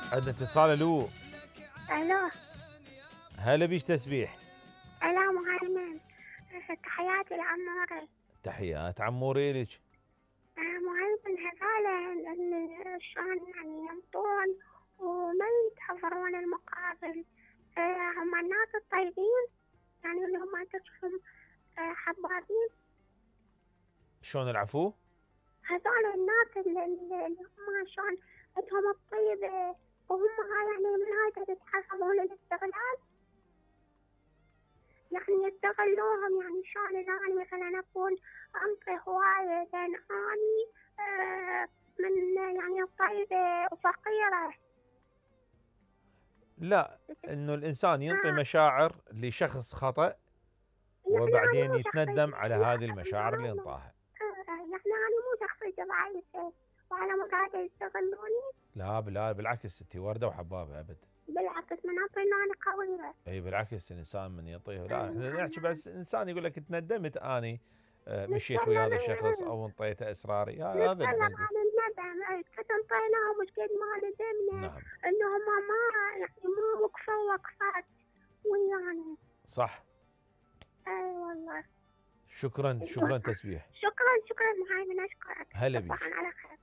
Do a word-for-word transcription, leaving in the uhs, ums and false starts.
عندنا اتصال. الو. الو. هلا بيش تسبيح. الو مهيمن، تحياتي لعموري. تحيات عموري لك. مهيمن، هذول اللي شلون يعني ينطون وما ينتظرون المقابل، هم الناس الطيبين يعني اللي هم تشوفهم حبابين. شلون العفو؟ هذول الناس اللي, اللي هم شلون عندهم الطيبة وهم يعني من هاي تتحسبون الاستغلال، يعني يستغلوهم. يعني شلون إذا أنا مثلا أكون أنطي هواية لأن أني آه من يعني طيبة وفقيرة. لا، انه الانسان ينطي آه مشاعر لشخص خطأ يعني أنا وبعدين مو يتندم شخصية على هذه المشاعر اللي يعني انطاها. آه يعني أنا مو شخصية ضعيفة وأنا مو قاعدة يستغلوني. لا بلا بالعكس، انت وردة وحبابة ابد. بالعكس، من أنطي إن أنا قوية. اي بالعكس، الانسان من يعطيه، لا أي احنا نحكي أنا بس انسان يقول لك تندمت اني آه، مشيت ويا هذا الشخص نتكلم او انطيته اسراري، هذا اللي نتكلم نقول. عن الندم. أي قد انطيناهم وش قد ما ندمنا نعم إنهم ما يعني ما وقفوا وقفات ويانا. صح. اي والله. شكرا شكرا تسبيح. شكرا شكرا مهايمن، اشكرك. هلا تصبح بيش. على خير.